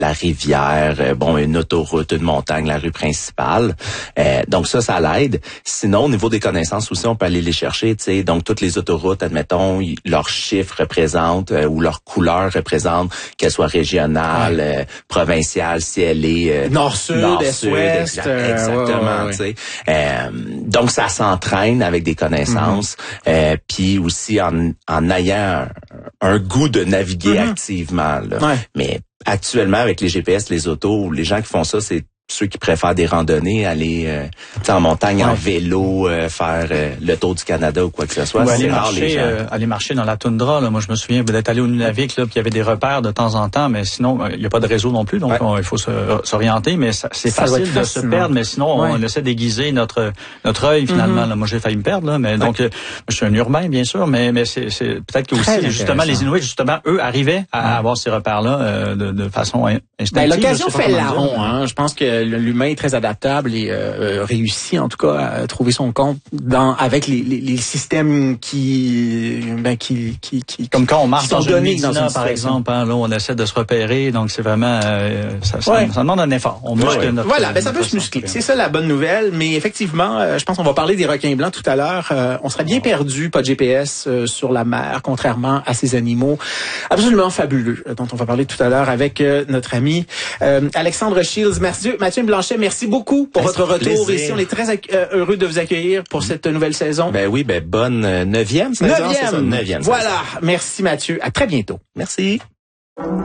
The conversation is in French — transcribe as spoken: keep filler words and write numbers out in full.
la rivière, euh, bon, une autoroute, une montagne, la rue principale. Euh, donc ça, ça l'aide. Sinon, au niveau des connaissances aussi, on peut aller les chercher, tu sais. Donc toutes les autoroutes, admettons, y, leurs chiffres représentent euh, ou leur couleur représente, qu'elle soit régionale, ouais. euh, provinciale, si elle est euh, nord-sud, nord, est-ouest, exact, euh, exactement, ouais, ouais, tu sais. Euh, donc ça s'entraîne avec des connaissances, mm-hmm. euh, puis aussi en, en ayant un, un goût de naviguer mm-hmm. activement. Là. Ouais. Mais actuellement, avec les G P S, les autos, les gens qui font ça, c'est ceux qui préfèrent des randonnées, aller euh, en montagne, ouais. en vélo, euh, faire euh, le tour du Canada ou quoi que ce soit. Ou c'est aller rare, marcher, les gens. Euh, aller marcher dans la toundra. Là. Moi, je me souviens d'être allé au Nunavik, là, puis il y avait des repères de temps en temps, mais sinon, il n'y a pas de réseau non plus, donc ouais. on, il faut se, s'orienter. Mais ça, c'est ça facile de se perdre, mais sinon, ouais. on essaie d'aiguiser notre notre œil finalement. Mm-hmm. Là. Moi, j'ai failli me perdre, là, mais ouais. donc, euh, je suis un urbain, bien sûr, mais mais c'est, c'est peut-être que aussi, justement, les Inuits, justement, eux, arrivaient à ouais. avoir ces repères-là euh, de, de façon instinctive. Ben, l'occasion fait le larron. Hein. Je pense que l'humain est très adaptable et euh, réussit en tout cas à trouver son compte dans avec les, les, les systèmes qui ben qui qui qui comme quand on marche dans une médina, dans une par exemple, hein, là on essaie de se repérer, donc c'est vraiment euh, ça, ça, ouais. ça demande un effort. On muscle ouais. notre voilà, ben ça peut se muscler. C'est ça la bonne nouvelle, mais effectivement, euh, je pense qu'on va parler des requins blancs tout à l'heure. Euh, on serait bien perdu, pas de G P S euh, sur la mer, contrairement à ces animaux absolument fabuleux dont on va parler tout à l'heure avec euh, notre ami euh, Alexandre Shields. Merci Mathieu Blanchet, merci beaucoup pour votre retour plaisir. Ici. On est très acc- euh, heureux de vous accueillir pour cette nouvelle saison. Ben oui, ben bonne euh, neuvième saison. Neuvième. C'est ça, neuvième voilà. saison. Merci Mathieu. À très bientôt. Merci.